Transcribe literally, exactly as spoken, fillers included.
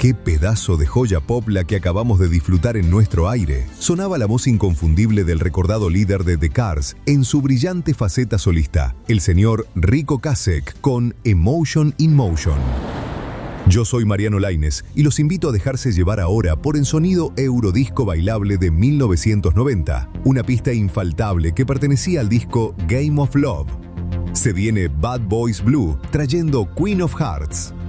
Qué pedazo de joya pop la que acabamos de disfrutar en nuestro aire. Sonaba la voz inconfundible del recordado líder de The Cars en su brillante faceta solista, el señor Rico Ocasek, con Emotion in Motion. Yo soy Mariano Laínez y los invito a dejarse llevar ahora por el sonido Eurodisco bailable de mil novecientos noventa, una pista infaltable que pertenecía al disco Game of Love. Se viene Bad Boys Blue, trayendo Queen of Hearts.